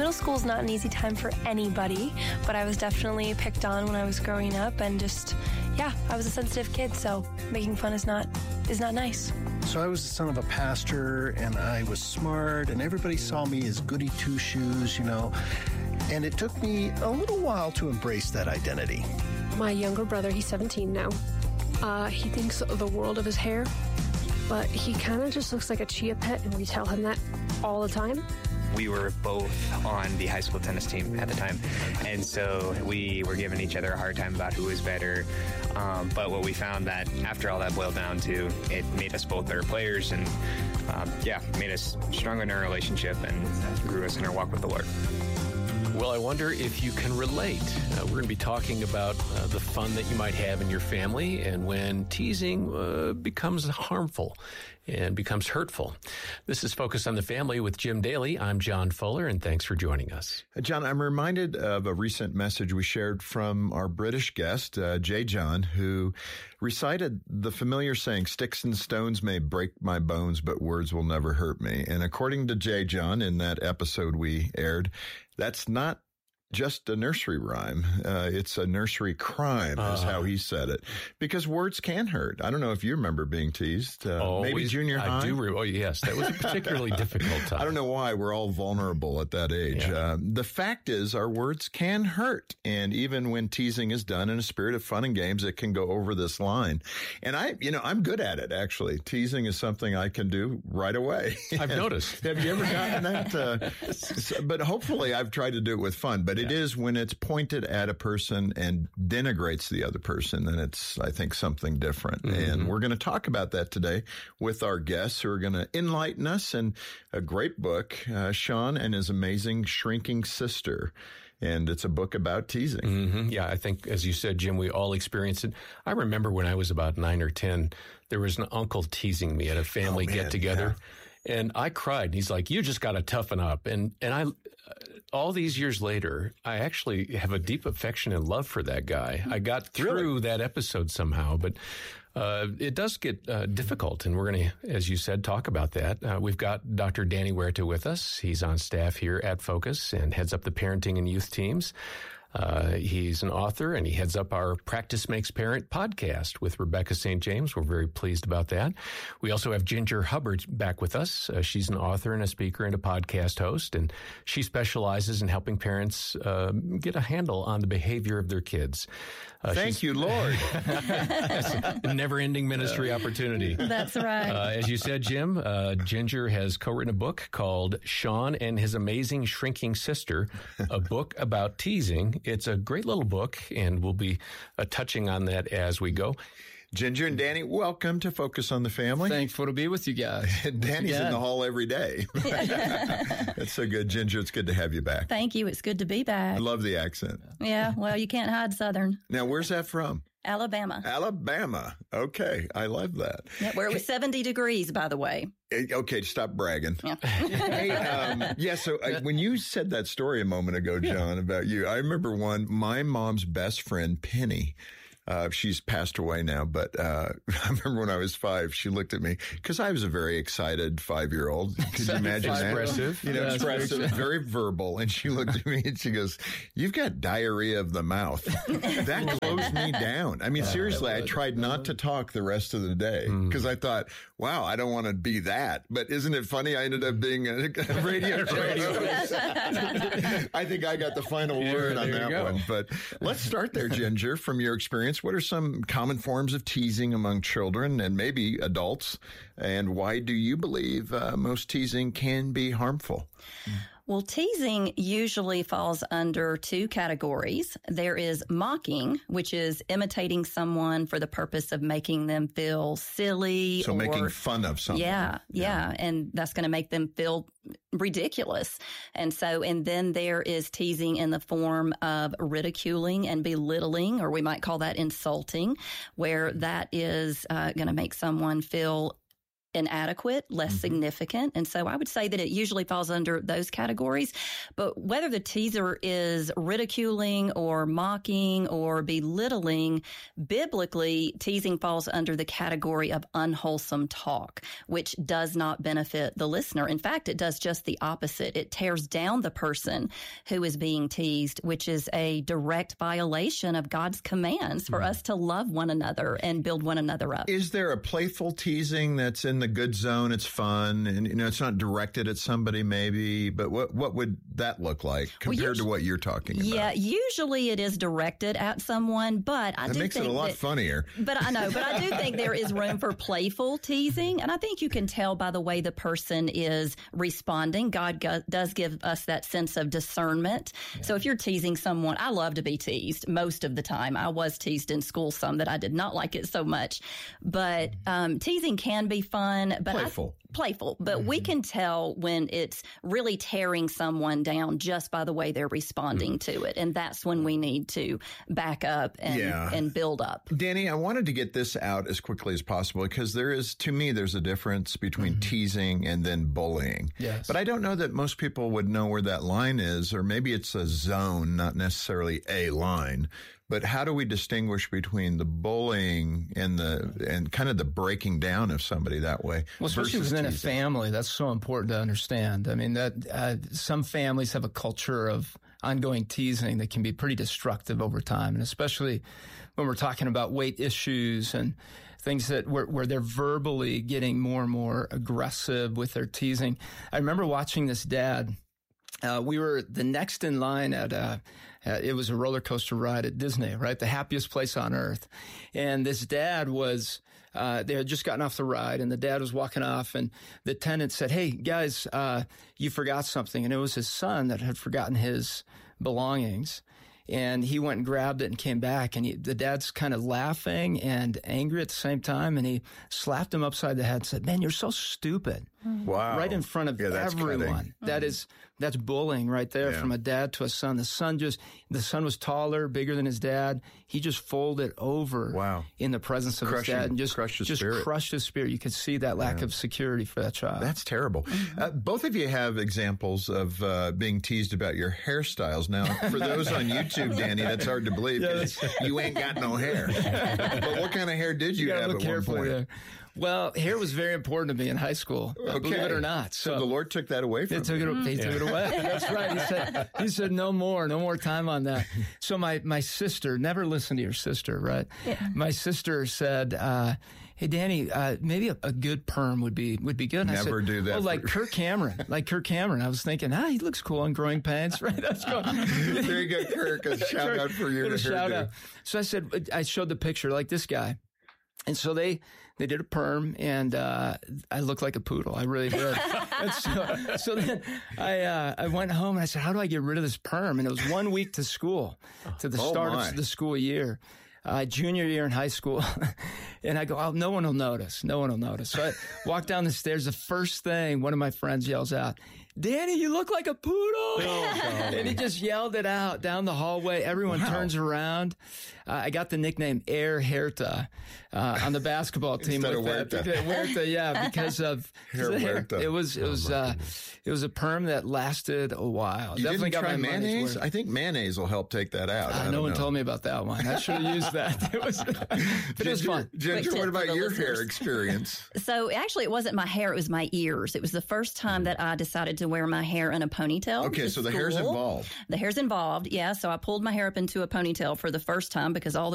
middle school's not an easy time for anybody, but I was definitely picked on when I was growing up, and just, I was a sensitive kid, so making fun is not nice. So I was the son of a pastor, and I was smart, and everybody saw me as goody two-shoes, and it took me a little while to embrace that identity. My younger brother, he's 17 now. He thinks the world of his hair, but he kind of just looks like a chia pet, and we tell him that all the time. We were both on the high school tennis team at the time, and so we were giving each other a hard time about who was better. But what we found that after all that boiled down to, it made us both better players, and made us stronger in our relationship and grew us in our walk with the Lord. Well, I wonder if you can relate. We're going to be talking about the fun that you might have in your family and when teasing becomes harmful and becomes hurtful. This is Focus on the Family with Jim Daly. I'm John Fuller, and thanks for joining us. John, I'm reminded of a recent message we shared from our British guest, J. John, who recited the familiar saying, "Sticks and stones may break my bones, but words will never hurt me." And according to J. John, in that episode we aired, that's not just a nursery rhyme. It's a nursery crime, is how he said it. Because words can hurt. I don't know if you remember being teased. Maybe junior high? I do. Yes, that was a particularly difficult time. I don't know why. We're all vulnerable at that age. Yeah. The fact is, our words can hurt. And even when teasing is done in a spirit of fun and games, it can go over this line. And I'm good at it, actually. Teasing is something I can do right away. I've noticed. Have you ever gotten that? But hopefully I've tried to do it with fun. But it is when it's pointed at a person and denigrates the other person, then it's, I think, something different. Mm-hmm. And we're going to talk about that today with our guests who are going to enlighten us in a great book, Sean and His Amazing Shrinking Sister. And it's a book about teasing. Mm-hmm. Yeah, I think, as you said, Jim, we all experience it. I remember when I was about 9 or 10, there was an uncle teasing me at a family get-together. Yeah. And I cried. He's like, "You just got to toughen up." And I, all these years later, I actually have a deep affection and love for that guy. I got through that episode somehow, but it does get difficult. And we're going to, as you said, talk about that. We've got Dr. Danny Huerta with us. He's on staff here at Focus and heads up the parenting and youth teams. He's an author, and he heads up our Practice Makes Parent podcast with Rebecca St. James. We're very pleased about that. We also have Ginger Hubbard back with us. She's an author and a speaker and a podcast host, and she specializes in helping parents get a handle on the behavior of their kids. Thank you, Lord. That's a never-ending ministry opportunity. That's right. As you said, Jim, Ginger has co-written a book called Sean and His Amazing Shrinking Sister, a book about teasing. It's a great little book, and we'll be touching on that as we go. Ginger and Danny, welcome to Focus on the Family. Thankful to be with you guys. Danny's in the hall every day. That's so good. Ginger, it's good to have you back. Thank you. It's good to be back. I love the accent. Yeah, well, you can't hide Southern. Now, where's that from? Alabama. Alabama. Okay. I love that. Yeah, where it was 70 degrees, by the way. Okay, stop bragging. Yeah. Hey, so when you said that story a moment ago, John, about you, I remember my mom's best friend, Penny. She's passed away now, but I remember when I was 5, she looked at me because I was a very excited 5-year-old. Could you imagine that? Expressive. Expressive, very verbal. And she looked at me and she goes, "You've got diarrhea of the mouth." That closed me down. I mean, seriously, I tried not to talk the rest of the day because I thought, wow, I don't want to be that. But isn't it funny? I ended up being a radio host. I think I got the final word on that one. But let's start there, Ginger, from your experience. What are some common forms of teasing among children and maybe adults? And why do you believe most teasing can be harmful? Well, teasing usually falls under 2 categories. There is mocking, which is imitating someone for the purpose of making them feel silly. So making fun of someone. Yeah. And that's going to make them feel ridiculous. And then there is teasing in the form of ridiculing and belittling, or we might call that insulting, where that is going to make someone feel inadequate, less significant. And so I would say that it usually falls under those categories. But whether the teaser is ridiculing or mocking or belittling, biblically, teasing falls under the category of unwholesome talk, which does not benefit the listener. In fact, it does just the opposite. It tears down the person who is being teased, which is a direct violation of God's commands for us to love one another and build one another up. Is there a playful teasing that's in the good zone? It's fun, and it's not directed at somebody, maybe. But what would that look like compared to what you're talking about? Yeah, usually it is directed at someone, but I do think makes it a lot funnier. But I know, but I do think there is room for playful teasing, and I think you can tell by the way the person is responding. God does give us that sense of discernment. Yeah. So if you're teasing someone, I love to be teased most of the time. I was teased in school some that I did not like it so much, but teasing can be fun, but playful, but we can tell when it's really tearing someone down just by the way they're responding to it. And that's when we need to back up and build up. Danny, I wanted to get this out as quickly as possible because to me, there's a difference between teasing and then bullying. Yes. But I don't know that most people would know where that line is, or maybe it's a zone, not necessarily a line. But how do we distinguish between the bullying and kind of the breaking down of somebody that way? Well, especially within a family, that's so important to understand. I mean, that some families have a culture of ongoing teasing that can be pretty destructive over time, and especially when we're talking about weight issues and things that where they're verbally getting more and more aggressive with their teasing. I remember watching this dad. We were the next in line at it was a roller coaster ride at Disney, right? The happiest place on earth. And this dad was, they had just gotten off the ride, and the dad was walking off, and the attendant said, "Hey, guys, you forgot something." And it was his son that had forgotten his belongings. And he went and grabbed it and came back, and the dad's kind of laughing and angry at the same time, and he slapped him upside the head and said, "Man, you're so stupid." Wow. Right in front of everyone. That's bullying right there from a dad to a son. The son was taller, bigger than his dad. He just folded over in the presence of his dad and just crushed his spirit. You could see that lack of security for that child. That's terrible. Both of you have examples of being teased about your hairstyles. Now, for those on YouTube, Danny, that's hard to believe because you ain't got no hair. But what kind of hair did you have at one point? There. Well, hair was very important to me in high school, believe it or not. So the Lord took that away from you. He took it away. That's right. He said, no more time on that. So my sister, never listen to your sister, right? Yeah. My sister said, "Hey, Danny, maybe a good perm would be good." And never do that. Oh, like Kirk Cameron. I was thinking, he looks cool in growing pains, right? That's cool. There you go, Kirk. A shout out for your hairdo. So I showed the picture like this guy. And so they did a perm, and I looked like a poodle. I really did. And so then I went home and I said, "How do I get rid of this perm?" And it was 1 week to school, to the start of the school year. Junior year in high school. And I go, "Oh, no one will notice. No one will notice." So I walk down the stairs. The first thing one of my friends yells out, "Danny, you look like a poodle." And he just yelled it out down the hallway. Everyone turns around. I got the nickname Air Herta on the basketball team. Instead of Huerta. Huerta, because of hair Huerta. It was a perm that lasted a while. You definitely didn't got try my mayonnaise? I think mayonnaise will help take that out. No one told me about that one. I should have used that. It was fun. Ginger, what about your hair experience? So actually, it wasn't my hair; it was my ears. It was the first time that I decided to wear my hair in a ponytail. Okay, so the hair's involved. The hair's involved, yeah. So I pulled my hair up into a ponytail for the first time because all the